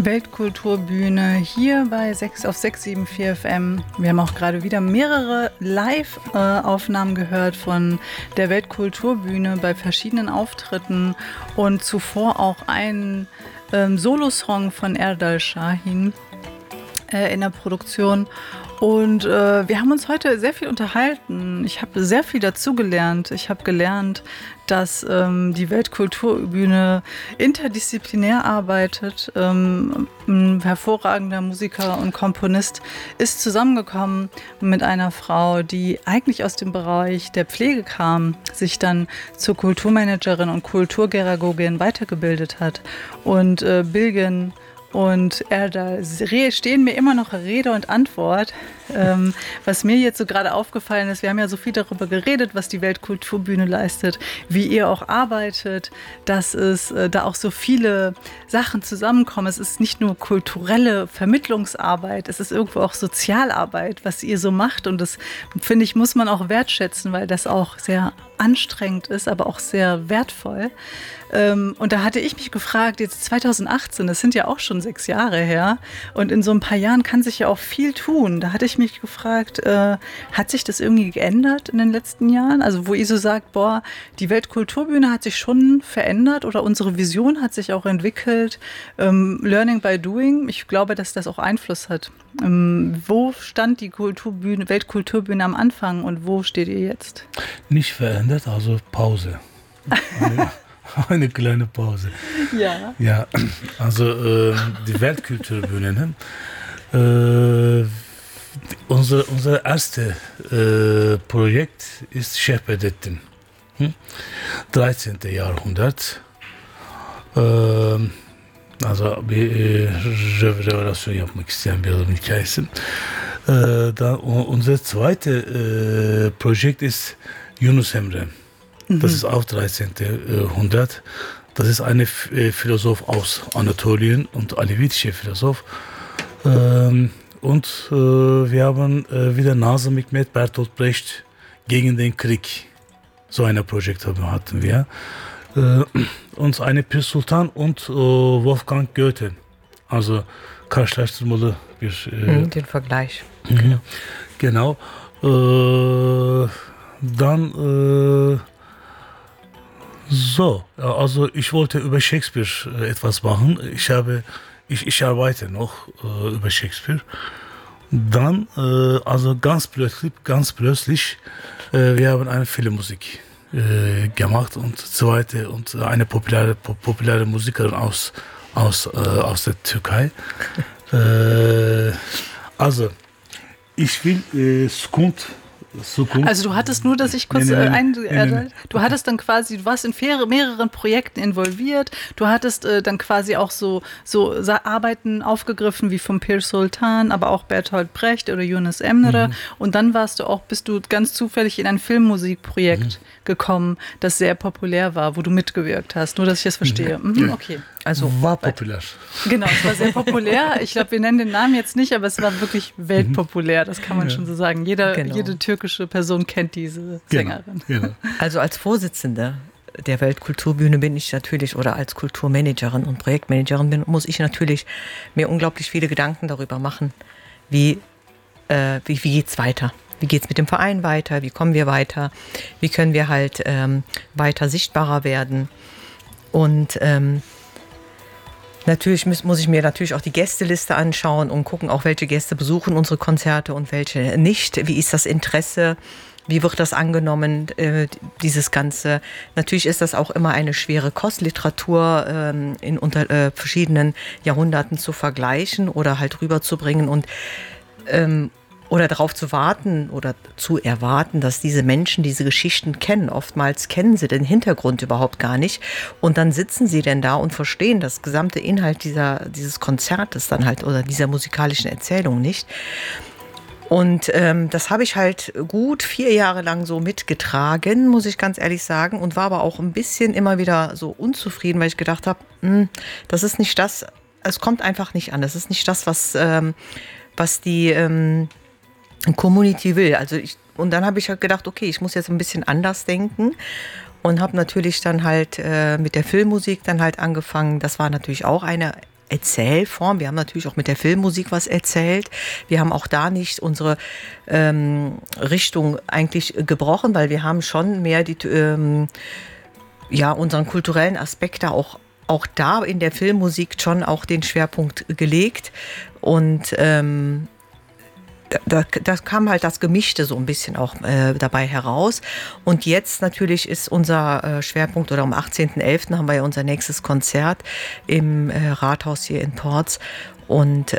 Weltkulturbühne hier bei 6 auf 674 FM. Wir haben auch gerade wieder mehrere Live-Aufnahmen gehört von der Weltkulturbühne bei verschiedenen Auftritten und zuvor auch einen Solosong von Erdal Shahin in der Produktion. Und wir haben uns heute sehr viel unterhalten. Ich habe sehr viel dazugelernt. Ich habe gelernt, dass die Weltkulturbühne interdisziplinär arbeitet. Ein hervorragender Musiker und Komponist ist zusammengekommen mit einer Frau, die eigentlich aus dem Bereich der Pflege kam, sich dann zur Kulturmanagerin und Kulturgeragogin weitergebildet hat. Und Bilgen und Erdal stehen mir immer noch Rede und Antwort. Was mir jetzt so gerade aufgefallen ist, wir haben ja so viel darüber geredet, was die Weltkulturbühne leistet, wie ihr auch arbeitet, dass es da auch so viele Sachen zusammenkommen. Es ist nicht nur kulturelle Vermittlungsarbeit, es ist irgendwo auch Sozialarbeit, was ihr so macht. Und das, finde ich, muss man auch wertschätzen, weil das auch sehr anstrengend ist, aber auch sehr wertvoll. Und da hatte ich mich gefragt, jetzt 2018, das sind ja auch schon 6 Jahre her, und in so ein paar Jahren kann sich ja auch viel tun. Da hatte ich mich gefragt, hat sich das irgendwie geändert in den letzten Jahren? Also wo ihr so sagt, boah, die Weltkulturbühne hat sich schon verändert oder unsere Vision hat sich auch entwickelt. Learning by doing, ich glaube, dass das auch Einfluss hat. Wo stand die Weltkulturbühne am Anfang und wo steht ihr jetzt? Nicht verändert, also Pause. Eine kleine Pause. Ja. Ja, also die Weltkulturbühne, unser erstes Projekt ist Şehbedettin, 13. Jahrhundert. Also bir revelasyon yapmak isteyen bir adamın hikayesi. Unser zweites Projekt ist Yunus Emre. Das ist auch 13. Jahrhundert. Das ist ein Philosoph aus Anatolien und alevitischer Philosoph. Und wir haben wieder Nazım Hikmet, Bertolt Brecht gegen den Krieg. So ein Projekt hatten wir. Und eine Pir Sultan und Wolfgang Goethe. Also karşılaştırmalı bir... Den Vergleich. Genau. Dann... So, also ich wollte über Shakespeare etwas machen. Ich arbeite noch über Shakespeare. Dann, also ganz plötzlich, wir haben eine Filmmusik gemacht und eine populäre Musikerin aus der Türkei. Also, ich will Skund. Also du hattest nur, dass ich kurz du hattest dann quasi, du warst in mehreren Projekten involviert, du hattest dann quasi auch so Arbeiten aufgegriffen wie von Pir Sultan, aber auch Bertolt Brecht oder Yunus Emre, und dann bist du ganz zufällig in ein Filmmusikprojekt gekommen, das sehr populär war, wo du mitgewirkt hast, nur dass ich das verstehe. Okay. Also war populär. Genau, es war sehr populär. Ich glaube, wir nennen den Namen jetzt nicht, aber es war wirklich weltpopulär, das kann man schon so sagen. Jede türkische Person kennt diese Sängerin. Genau. Also als Vorsitzende der Weltkulturbühne bin ich natürlich, oder als Kulturmanagerin und Projektmanagerin muss ich natürlich mir unglaublich viele Gedanken darüber machen, wie geht's weiter? Wie geht's mit dem Verein weiter? Wie kommen wir weiter? Wie können wir halt weiter sichtbarer werden? Und natürlich muss ich mir natürlich auch die Gästeliste anschauen und gucken, auch welche Gäste besuchen unsere Konzerte und welche nicht. Wie ist das Interesse? Wie wird das angenommen, dieses Ganze? Natürlich ist das auch immer eine schwere Kost, Literatur unter verschiedenen Jahrhunderten zu vergleichen oder halt rüberzubringen und oder darauf zu warten oder zu erwarten, dass diese Menschen diese Geschichten kennen. Oftmals kennen sie den Hintergrund überhaupt gar nicht. Und dann sitzen sie denn da und verstehen das gesamte Inhalt dieses Konzertes dann halt oder dieser musikalischen Erzählung nicht. Und das habe ich halt gut 4 Jahre lang so mitgetragen, muss ich ganz ehrlich sagen. Und war aber auch ein bisschen immer wieder so unzufrieden, weil ich gedacht habe, das ist nicht das, es kommt einfach nicht an. Das ist nicht das, was die Community will. Und dann habe ich halt gedacht, okay, ich muss jetzt ein bisschen anders denken und habe natürlich dann halt mit der Filmmusik dann halt angefangen. Das war natürlich auch eine Erzählform. Wir haben natürlich auch mit der Filmmusik was erzählt. Wir haben auch da nicht unsere Richtung eigentlich gebrochen, weil wir haben schon mehr unseren kulturellen Aspekt da auch da in der Filmmusik schon auch den Schwerpunkt gelegt. Und da kam halt das Gemischte so ein bisschen auch dabei heraus. Und jetzt natürlich ist unser Schwerpunkt, oder am 18.11. haben wir ja unser nächstes Konzert im Rathaus hier in Porz. Und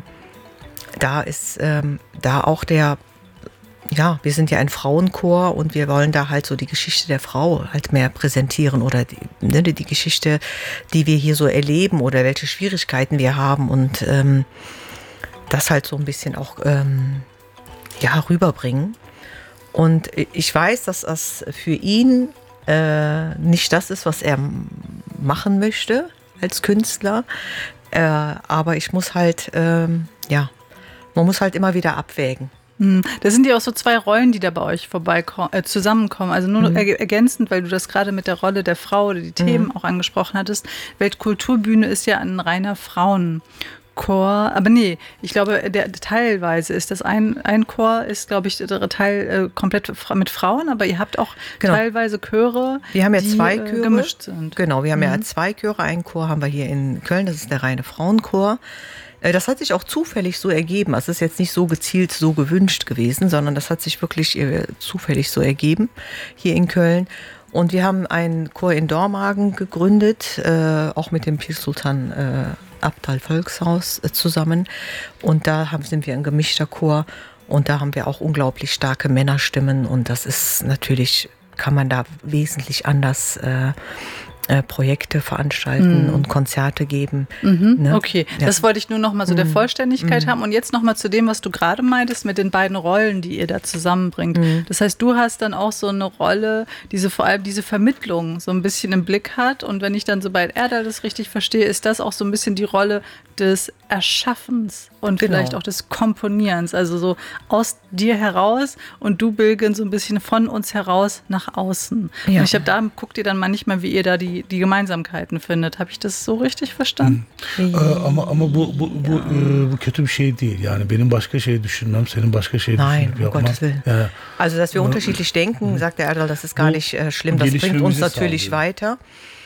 da ist da auch wir sind ja ein Frauenchor und wir wollen da halt so die Geschichte der Frau halt mehr präsentieren oder die Geschichte, die wir hier so erleben oder welche Schwierigkeiten wir haben und das halt so ein bisschen auch rüberbringen. Und ich weiß, dass das für ihn nicht das ist, was er machen möchte als Künstler. Aber ich muss halt, man muss halt immer wieder abwägen. Das sind ja auch so zwei Rollen, die da bei euch zusammenkommen. Also nur ergänzend, weil du das gerade mit der Rolle der Frau oder die Themen auch angesprochen hattest. Weltkulturbühne ist ja ein reiner Frauenchor. Aber nee, ich glaube, teilweise ist das ein Chor, ist, glaube ich, der Teil komplett mit Frauen, aber ihr habt auch teilweise Chöre, wir haben ja zwei Chöre gemischt sind. Genau, wir haben ja zwei Chöre. Einen Chor haben wir hier in Köln, das ist der reine Frauenchor. Das hat sich auch zufällig so ergeben. Es ist jetzt nicht so gezielt, so gewünscht gewesen, sondern das hat sich wirklich zufällig so ergeben hier in Köln. Und wir haben einen Chor in Dormagen gegründet, auch mit dem Pir Sultan Abdal Volkshaus zusammen. Und da sind wir ein gemischter Chor und da haben wir auch unglaublich starke Männerstimmen. Und das ist natürlich, kann man da wesentlich anders Projekte veranstalten und Konzerte geben. Ne? Okay, das wollte ich nur noch mal so der Vollständigkeit haben. Und jetzt noch mal zu dem, was du gerade meintest, mit den beiden Rollen, die ihr da zusammenbringt. Das heißt, du hast dann auch so eine Rolle, vor allem diese Vermittlung so ein bisschen im Blick hat. Und wenn ich dann so bei Erdal das richtig verstehe, ist das auch so ein bisschen die Rolle des Erschaffens und vielleicht auch des Komponierens. Also so aus dir heraus und du, Bilgen, so ein bisschen von uns heraus nach außen. Ja. Und guckt ihr dann manchmal, wie ihr da die Gemeinsamkeiten findet. Habe ich das so richtig verstanden? Ama bu kötü bir şey değil. Yani benim başka şey düşünmem, senin başka şey Nein, um Gottes Willen. Ja. Also, dass wir unterschiedlich denken, sagt der Erdal, das ist gar nicht schlimm. Das bringt uns natürlich weiter.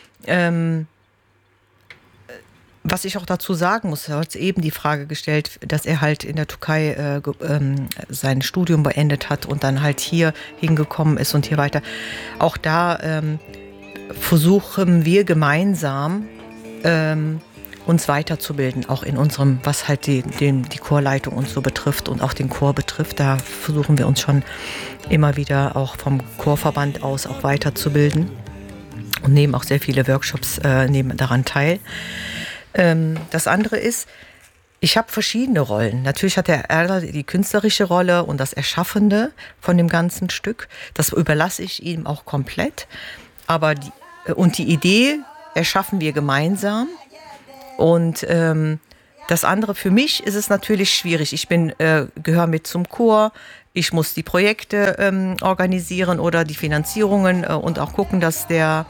Was ich auch dazu sagen muss, er hat eben die Frage gestellt, dass er halt in der Türkei sein Studium beendet hat und dann halt hier hingekommen ist und hier weiter. Auch da versuchen wir gemeinsam uns weiterzubilden, auch in unserem, was halt die Chorleitung uns so betrifft und auch den Chor betrifft. Da versuchen wir uns schon immer wieder auch vom Chorverband aus auch weiterzubilden und nehmen auch sehr viele Workshops daran teil. Das andere ist, ich habe verschiedene Rollen. Natürlich hat der Erdal die künstlerische Rolle und das Erschaffende von dem ganzen Stück. Das überlasse ich ihm auch komplett. Aber die Idee erschaffen wir gemeinsam. Und das andere, für mich ist es natürlich schwierig. Ich gehöre mit zum Chor. Ich muss die Projekte organisieren oder die Finanzierungen und auch gucken, dass der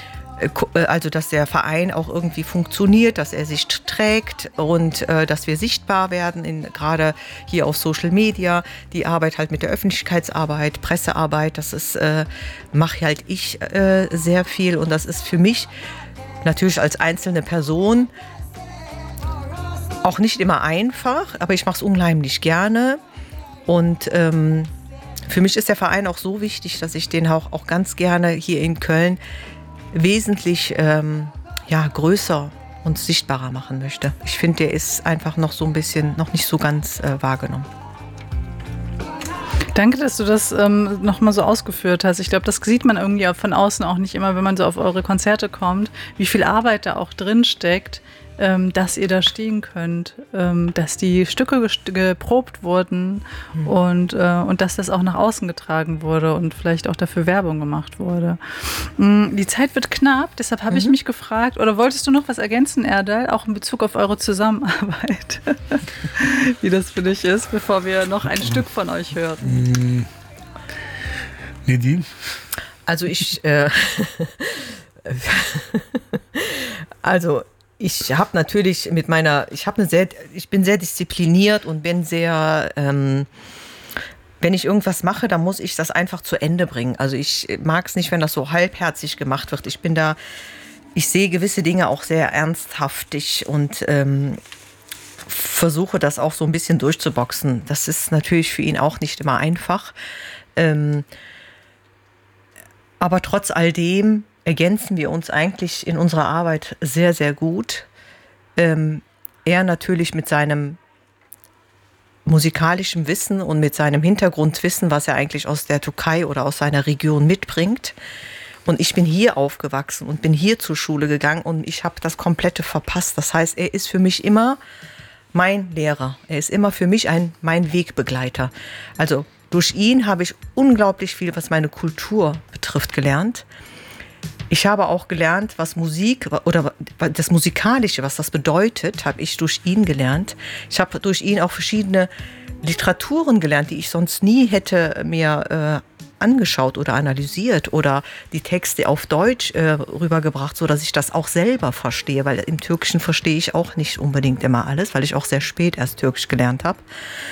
Verein auch irgendwie funktioniert, dass er sich trägt und dass wir sichtbar werden, gerade hier auf Social Media. Die Arbeit halt mit der Öffentlichkeitsarbeit, Pressearbeit, mache halt ich sehr viel und das ist für mich natürlich als einzelne Person auch nicht immer einfach, aber ich mache es unheimlich gerne und für mich ist der Verein auch so wichtig, dass ich den auch ganz gerne hier in Köln wesentlich größer und sichtbarer machen möchte. Ich finde, der ist einfach noch so ein bisschen, noch nicht so ganz wahrgenommen. Danke, dass du das nochmal so ausgeführt hast. Ich glaube, das sieht man irgendwie von außen auch nicht immer, wenn man so auf eure Konzerte kommt, wie viel Arbeit da auch drin steckt, dass ihr da stehen könnt, dass die Stücke geprobt wurden und dass das auch nach außen getragen wurde und vielleicht auch dafür Werbung gemacht wurde. Die Zeit wird knapp, deshalb habe ich mich gefragt, oder wolltest du noch was ergänzen, Erdal, auch in Bezug auf eure Zusammenarbeit, wie das für dich ist, bevor wir noch ein Stück von euch hören? Nedin? Also ich habe natürlich ich bin sehr diszipliniert und bin sehr, wenn ich irgendwas mache, dann muss ich das einfach zu Ende bringen. Also ich mag es nicht, wenn das so halbherzig gemacht wird. Ich sehe gewisse Dinge auch sehr ernsthaftig und versuche das auch so ein bisschen durchzuboxen. Das ist natürlich für ihn auch nicht immer einfach. Aber trotz all dem ergänzen wir uns eigentlich in unserer Arbeit sehr, sehr gut. Er natürlich mit seinem musikalischen Wissen und mit seinem Hintergrundwissen, was er eigentlich aus der Türkei oder aus seiner Region mitbringt. Und ich bin hier aufgewachsen und bin hier zur Schule gegangen und ich habe das Komplette verpasst. Das heißt, er ist für mich immer mein Lehrer. Er ist immer für mich mein Wegbegleiter. Also durch ihn habe ich unglaublich viel, was meine Kultur betrifft, gelernt. Ich habe auch gelernt, was Musik oder das Musikalische, was das bedeutet, habe ich durch ihn gelernt. Ich habe durch ihn auch verschiedene Literaturen gelernt, die ich sonst nie hätte mir angeschaut oder analysiert oder die Texte auf Deutsch rübergebracht, sodass ich das auch selber verstehe, weil im Türkischen verstehe ich auch nicht unbedingt immer alles, weil ich auch sehr spät erst Türkisch gelernt habe.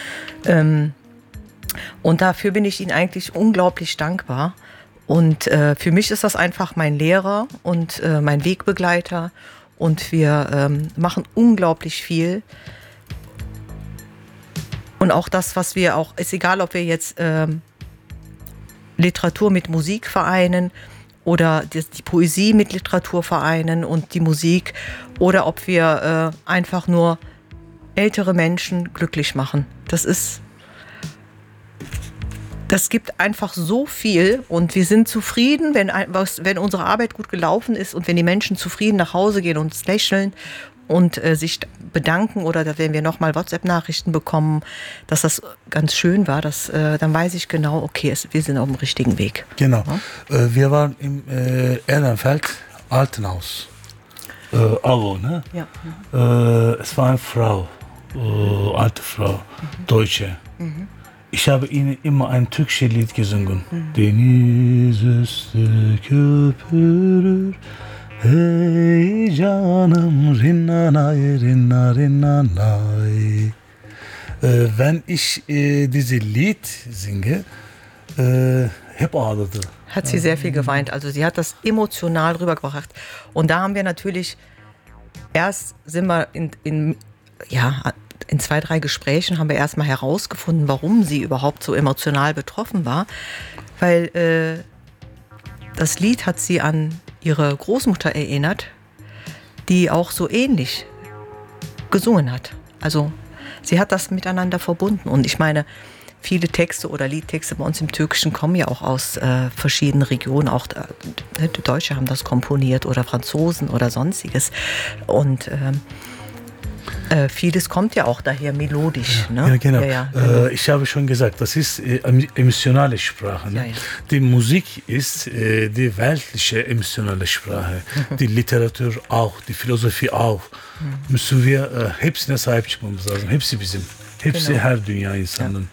Und dafür bin ich ihm eigentlich unglaublich dankbar. Und für mich ist das einfach mein Lehrer und mein Wegbegleiter. Und wir machen unglaublich viel. Und auch das, was wir auch, ist egal, ob wir jetzt Literatur mit Musik vereinen oder die Poesie mit Literatur vereinen und die Musik oder ob wir einfach nur ältere Menschen glücklich machen. Das gibt einfach so viel und wir sind zufrieden, wenn unsere Arbeit gut gelaufen ist und wenn die Menschen zufrieden nach Hause gehen und lächeln und sich bedanken oder wenn wir nochmal WhatsApp-Nachrichten bekommen, dass das ganz schön war, dann weiß ich genau, okay, wir sind auf dem richtigen Weg. Genau. Ja? Wir waren im Ehrenfeld, Altenhaus. Avo, ne? Ja. Es war eine Frau, alte Frau, Deutsche. Mhm. Ich habe ihnen immer ein türkisches Lied gesungen. Deniz üstü köpürür, hey canım rinnanay, rinnanay. Wenn ich dieses Lied singe, hep ağladı. Hat sie sehr viel geweint. Also sie hat das emotional rübergebracht. Und da haben wir natürlich, erst sind wir in 2, 3 Gesprächen haben wir erstmal herausgefunden, warum sie überhaupt so emotional betroffen war. Weil das Lied hat sie an ihre Großmutter erinnert, die auch so ähnlich gesungen hat. Also sie hat das miteinander verbunden. Und ich meine, viele Texte oder Liedtexte bei uns im Türkischen kommen ja auch aus verschiedenen Regionen. Auch die Deutsche haben das komponiert oder Franzosen oder sonstiges. Und vieles kommt ja auch daher melodisch. Ja, ne? Ja, genau. Ja. Ich habe schon gesagt, das ist emotionale Sprache. Ne? Ja, ja. Die Musik ist die weltliche emotionale Sprache. Die Literatur auch, die Philosophie auch. Müssen wir hepsine sahip çıkmamız lazım. Hepsi bizim. Hepsi her dünya insanın.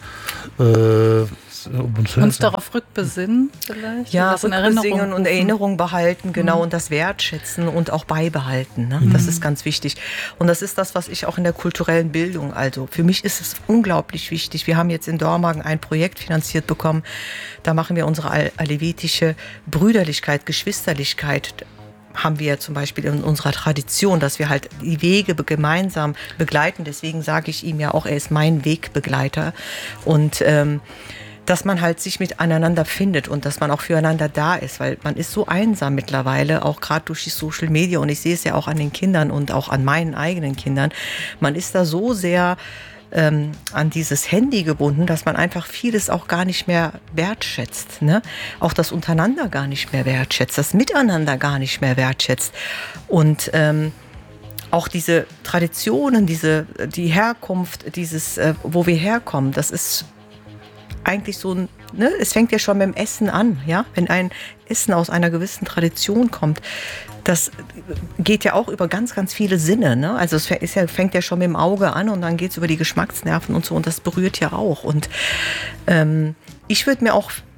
Uns darauf rückbesinnen vielleicht? Ja, rückbesinnen und Erinnerung behalten, genau, und das wertschätzen und auch beibehalten. Ne? Das ist ganz wichtig. Und das ist das, was ich auch in der kulturellen Bildung, also für mich ist es unglaublich wichtig. Wir haben jetzt in Dormagen ein Projekt finanziert bekommen, da machen wir unsere alevitische Brüderlichkeit, Geschwisterlichkeit, haben wir zum Beispiel in unserer Tradition, dass wir halt die Wege gemeinsam begleiten. Deswegen sage ich ihm ja auch, er ist mein Wegbegleiter. Und dass man halt sich miteinander findet und dass man auch füreinander da ist, weil man ist so einsam mittlerweile, auch gerade durch die Social Media, und ich sehe es ja auch an den Kindern und auch an meinen eigenen Kindern. Man ist da so sehr an dieses Handy gebunden, dass man einfach vieles auch gar nicht mehr wertschätzt. Ne? Auch das Untereinander gar nicht mehr wertschätzt, das Miteinander gar nicht mehr wertschätzt. Und auch diese Traditionen, die Herkunft, wo wir herkommen, das ist eigentlich so ein, ne? Es fängt ja schon mit dem Essen an, ja? Wenn ein Essen aus einer gewissen Tradition kommt, das geht ja auch über ganz, ganz viele Sinne, ne? Also es fängt ja schon mit dem Auge an und dann geht es über die Geschmacksnerven und so, und das berührt ja auch. Und ich würde mir auch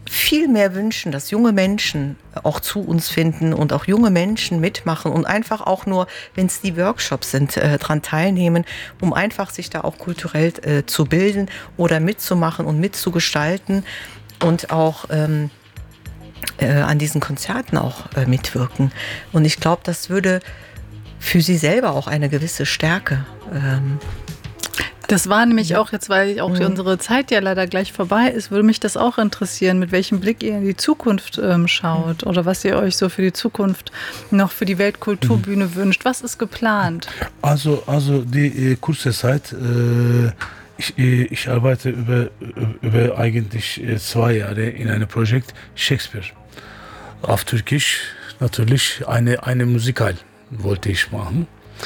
viel mehr wünschen, dass junge Menschen auch zu uns finden und auch junge Menschen mitmachen und einfach auch nur, wenn es die Workshops sind, dran teilnehmen, um einfach sich da auch kulturell zu bilden oder mitzumachen und mitzugestalten und auch an diesen Konzerten auch mitwirken. Und ich glaube, das würde für sie selber auch eine gewisse Stärke. Das war nämlich auch jetzt, weil auch unsere Zeit ja leider gleich vorbei ist, würde mich das auch interessieren, mit welchem Blick ihr in die Zukunft schaut oder was ihr euch so für die Zukunft noch für die Weltkulturbühne wünscht. Was ist geplant? Also die kurze Zeit, ich arbeite über eigentlich 2 Jahre in einem Projekt Shakespeare. Auf Türkisch natürlich eine Musikal wollte ich machen.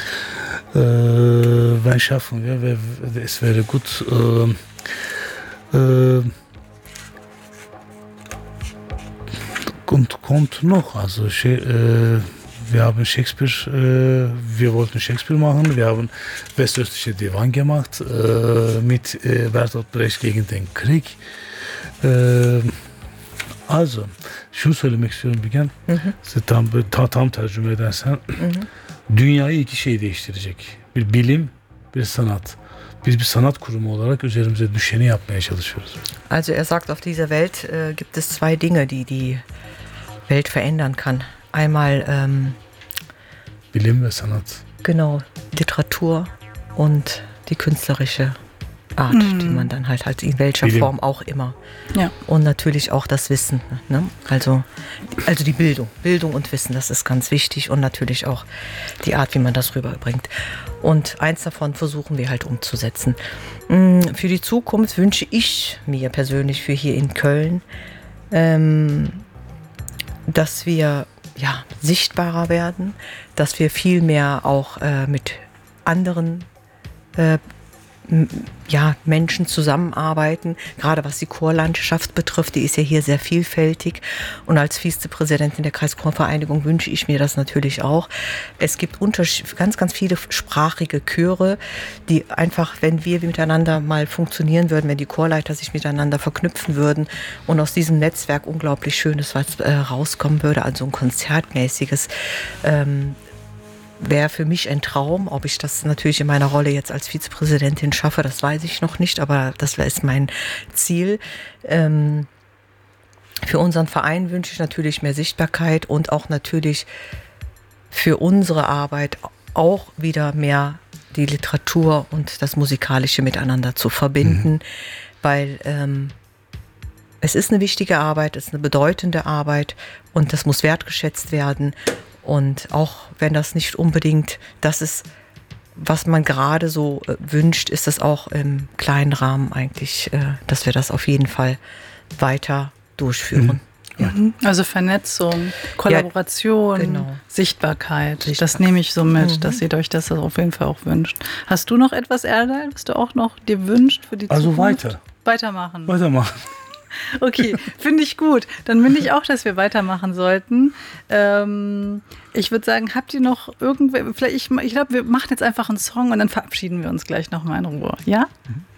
Wenn schaffen wir, es wäre gut. Und kommt noch, also wir haben Shakespeare, wir wollten Shakespeare machen, wir haben Westöstliche Divan gemacht mit Bertolt Brecht gegen den Krieg. Also, şunu söylemek istiyorum bir gen. Size tam tercüme edersen. Dünyayı 2 şey değiştirecek. Bir bilim, bir sanat. Biz bir sanat kurumu olarak üzerimize düşeni yapmaya çalışıyoruz. Also er sagt, auf dieser Welt gibt es 2 Dinge, die die Welt verändern kann. Einmal Bilim ve sanat. Genau, Literatur und die künstlerische Art, die man dann halt in welcher Form auch immer. Ja. Und natürlich auch das Wissen. Ne? Also die Bildung und Wissen, das ist ganz wichtig und natürlich auch die Art, wie man das rüberbringt. Und eins davon versuchen wir halt umzusetzen. Für die Zukunft wünsche ich mir persönlich für hier in Köln, dass wir sichtbarer werden, dass wir viel mehr auch mit anderen Menschen zusammenarbeiten, gerade was die Chorlandschaft betrifft, die ist ja hier sehr vielfältig und als Vizepräsidentin der Kreischorvereinigung wünsche ich mir das natürlich auch. Es gibt ganz, ganz viele sprachige Chöre, die einfach, wenn wir miteinander mal funktionieren würden, wenn die Chorleiter sich miteinander verknüpfen würden und aus diesem Netzwerk unglaublich Schönes was rauskommen würde, also ein konzertmäßiges wäre für mich ein Traum. Ob ich das natürlich in meiner Rolle jetzt als Vizepräsidentin schaffe, das weiß ich noch nicht, aber das ist mein Ziel. Für unseren Verein wünsche ich natürlich mehr Sichtbarkeit und auch natürlich für unsere Arbeit auch wieder mehr die Literatur und das Musikalische miteinander zu verbinden, weil es ist eine wichtige Arbeit, es ist eine bedeutende Arbeit und das muss wertgeschätzt werden. Und auch wenn das nicht unbedingt das ist, was man gerade so wünscht, ist das auch im kleinen Rahmen eigentlich, dass wir das auf jeden Fall weiter durchführen. Ja. Also Vernetzung, Kollaboration, genau. Sichtbarkeit. Das nehme ich so mit, dass ihr euch das auf jeden Fall auch wünscht. Hast du noch etwas, Erdal, was du auch noch dir wünscht für die Zukunft? Weitermachen. Okay, finde ich gut. Dann finde ich auch, dass wir weitermachen sollten. Ich würde sagen, habt ihr noch irgendwelche, ich glaube, wir machen jetzt einfach einen Song und dann verabschieden wir uns gleich nochmal in Ruhe. Ja?